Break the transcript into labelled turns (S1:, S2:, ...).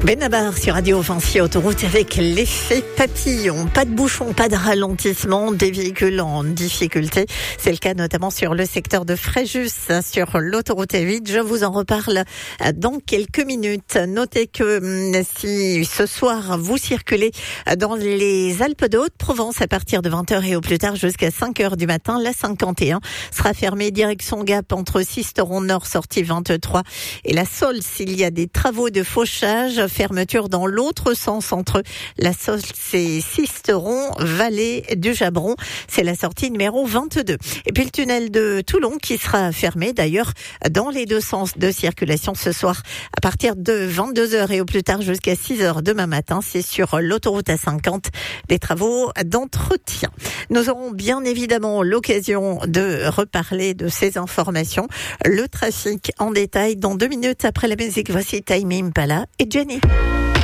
S1: Benabar sur Radio Fancy Autoroute avec l'effet papillon. Pas de bouchon, pas de ralentissement, des véhicules en difficulté. C'est le cas notamment sur le secteur de Fréjus, sur l'autoroute A8. Je vous en reparle dans quelques minutes. Notez que si ce soir vous circulez dans les Alpes de Haute-Provence à partir de 20h et au plus tard jusqu'à 5h du matin, la 51 sera fermée direction Gap entre Sisteron Nord, sortie 23 et la Saulce. S'il y a des travaux de fauchage, fermeture dans l'autre sens entre la Saulce et Sisteron, vallée du Jabron. C'est la sortie numéro 22. Et puis le tunnel de Toulon qui sera fermé d'ailleurs dans les deux sens de circulation ce soir à partir de 22h et au plus tard jusqu'à 6h demain matin. C'est sur l'autoroute A50 des travaux d'entretien. Nous aurons bien évidemment l'occasion de reparler de ces informations. Le trafic en détail dans 2 minutes après la musique. Voici Tame Impala et Jenny.